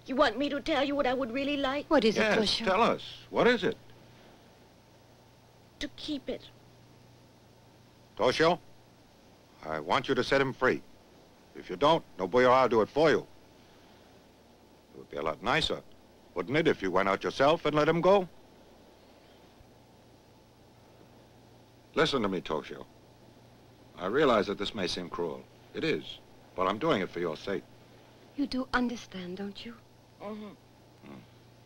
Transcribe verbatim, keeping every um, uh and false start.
You want me to tell you what I would really like? What is yes, it, Toshio? tell us. What is it? To keep it. Toshio, I want you to set him free. If you don't, Nobuyo, I'll do it for you. It would be a lot nicer, wouldn't it, if you went out yourself and let him go? Listen to me, Toshio. I realize that this may seem cruel. It is, but I'm doing it for your sake. You do understand, don't you? Mm-hmm. Hmm.